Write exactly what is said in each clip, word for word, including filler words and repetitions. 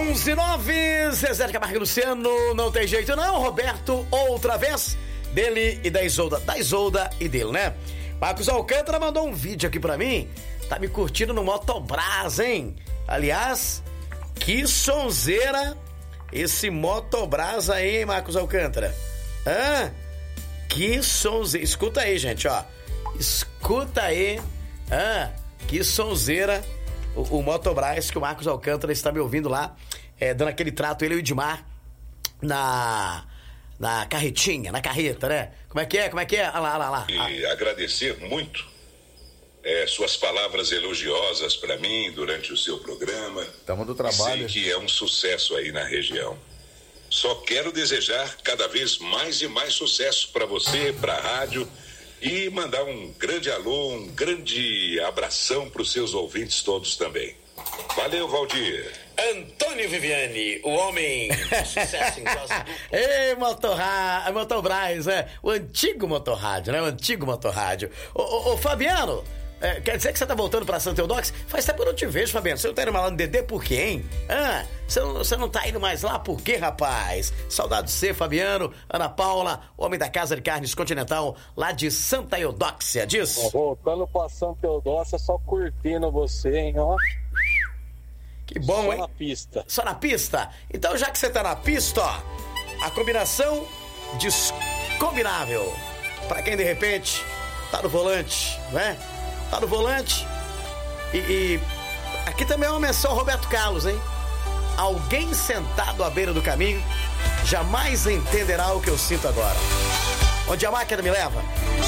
onze nove, Zezé de Camargo e Luciano, não tem jeito não, Roberto, outra vez, dele e da Isolda, da Isolda e dele, né? Marcos Alcântara mandou um vídeo aqui pra mim, tá me curtindo no Motobras, hein? Aliás, que sonzeira esse Motobras aí, hein, Marcos Alcântara? Hã? Que sonzeira, escuta aí, gente, ó, escuta aí, hã? Que sonzeira o, o Motobras que o Marcos Alcântara está me ouvindo lá, é, dando aquele trato, ele e o Edmar, na, na carretinha, na carreta, né? Como é que é? Como é que é? Olha lá, olha lá, olha lá. E agradecer muito é, suas palavras elogiosas para mim durante o seu programa. Estamos do trabalho. Sei que é um sucesso aí na região. Só quero desejar cada vez mais e mais sucesso para você, para a rádio, e mandar um grande alô, um grande abração para os seus ouvintes todos também. Valeu, Valdir. Antônio Viviani, o homem de sucesso em Costa. Ei, Motorra... Motobras, é, o antigo Motorrádio, né? O antigo Motorrádio. Ô, ô, ô Fabiano, é, quer dizer que você tá voltando pra Santa Eudóxia? Faz tempo que eu não te vejo, Fabiano. Você não tá indo mais lá no Dedê por quê, hein? Ah, você não, você não tá indo mais lá por quê, rapaz? Saudade de você, Fabiano. Ana Paula, homem da Casa de Carnes Continental, lá de Santa Eudóxia, diz. Voltando pra Santa Eudóxia, só curtindo você, hein, ó. Que bom, Só hein? na pista. Só na pista? Então, já que você tá na pista, ó, a combinação descombinável. Pra quem, de repente, tá no volante, né? Tá no volante. E, e aqui também é uma menção ao Roberto Carlos, hein? Alguém sentado à beira do caminho jamais entenderá o que eu sinto agora. Onde a máquina me leva?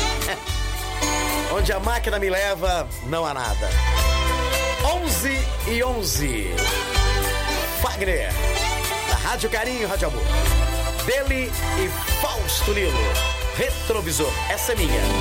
Onde a máquina me leva, não há nada. onze e onze. Fagner, da Rádio Carinho, Rádio Amor. Dele e Fausto Nilo. Retrovisor, essa é minha.